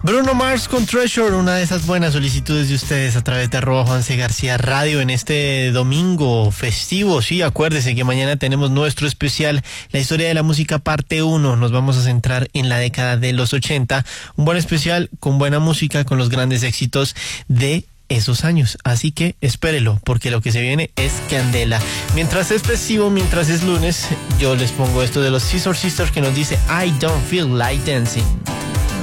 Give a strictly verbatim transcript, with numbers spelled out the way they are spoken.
Bruno Mars con Treasure, una de esas buenas solicitudes de ustedes a través de arroba Juanse García Radio en este domingo festivo. Sí, acuérdese que mañana tenemos nuestro especial, la historia de la música parte uno. Nos vamos a centrar en la década de los ochenta. Un buen especial con buena música, con los grandes éxitos de esos años, así que espérelo porque lo que se viene es candela. Mientras es festivo, mientras es lunes, yo les pongo esto de los Scissor Sisters que nos dice I don't feel like dancing.